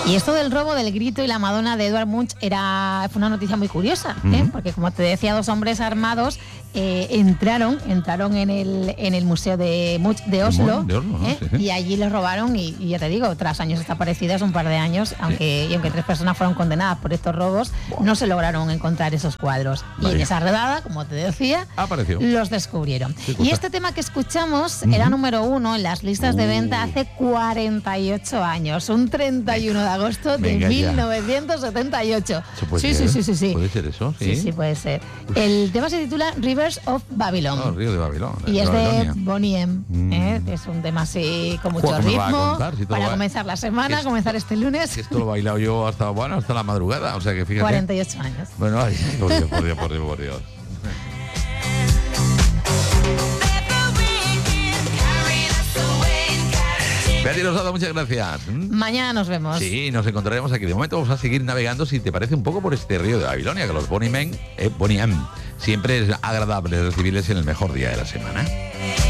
Y esto del robo del grito y la Madonna de Edvard Munch fue una noticia muy curiosa, porque como te decía, 2 hombres armados entraron en el museo de Munch de Oslo, ¿no? Sí. Y allí les robaron y ya te digo, tras años desaparecidas, un par de años, aunque 3 personas fueron condenadas por estos robos, no se lograron encontrar esos cuadros. Vaya. Y en esa redada, como te decía, apareció. los descubrieron. Y este tema que escuchamos era número 1 en las listas de venta hace 48 años, un 31 de agosto de 1978. Sí. ¿Puede ser eso? Sí, puede ser. El tema se titula Rivers of Babylon. El río de Babilón. Y es de Boney M. Es un tema así con mucho ritmo para comenzar la semana, comenzar este lunes. Esto lo he bailado yo hasta la madrugada, o sea que fíjate. 48 años. Bueno, ay, por Dios. Beatriz Rosado, muchas gracias. Mañana nos vemos. Sí, nos encontraremos aquí. De momento vamos a seguir navegando, si te parece, un poco por este río de Babilonia, que los Boney M, siempre es agradable recibirles en el mejor día de la semana.